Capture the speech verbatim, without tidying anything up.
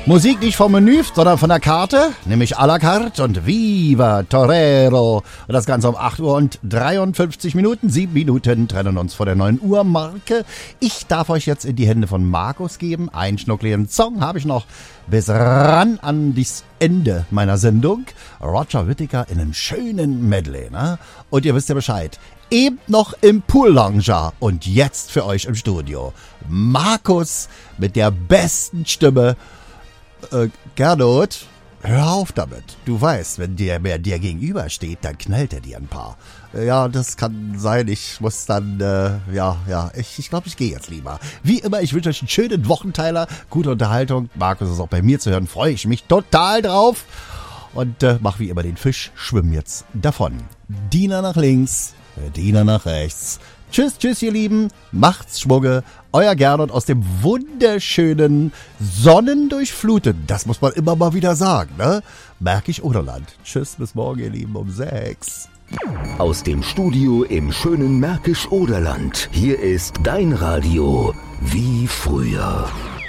Musik nicht vom Menü, sondern von der Karte, nämlich à la carte und Viva Torero. Und das Ganze um acht Uhr und dreiundfünfzig Minuten. Sieben Minuten trennen uns vor der neun Uhr Marke. Ich darf euch jetzt in die Hände von Markus geben. Einen schnuckligen Song habe ich noch bis ran an das Ende meiner Sendung. Roger Whittaker in einem schönen Medley, ne? Und ihr wisst ja Bescheid. Eben noch im Pool-Lounge und jetzt für euch im Studio. Markus mit der besten Stimme. Äh, Gernot, hör auf damit. Du weißt, wenn dir wer dir gegenüber steht, dann knallt er dir ein paar. Äh, ja, das kann sein. Ich muss dann, äh, ja, ja, ich, ich glaube, ich gehe jetzt lieber. Wie immer, ich wünsche euch einen schönen Wochenteiler, gute Unterhaltung. Markus ist auch bei mir zu hören, freue ich mich total drauf. Und äh, mach wie immer den Fisch, schwimm jetzt davon. Diener nach links, Diener nach rechts. Tschüss, tschüss, ihr Lieben. Macht's Schwugge. Euer Gernot aus dem wunderschönen, sonnendurchfluteten, das muss man immer mal wieder sagen, ne? Märkisch-Oderland. Tschüss, bis morgen, ihr Lieben, um sechs. Aus dem Studio im schönen Märkisch-Oderland. Hier ist dein Radio wie früher.